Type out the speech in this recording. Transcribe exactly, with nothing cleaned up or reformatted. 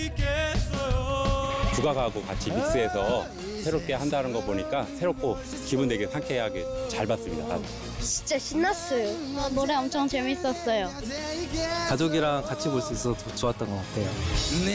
국악하고 같이 믹스해서 새롭게 한다는 거 보니까 새롭고 기분 되게 상쾌하게 잘 봤습니다. 다들. 진짜 신났어요. 노래 엄청 재밌었어요. 가족이랑 같이 볼 수 있어서 더 좋았던 것 같아요.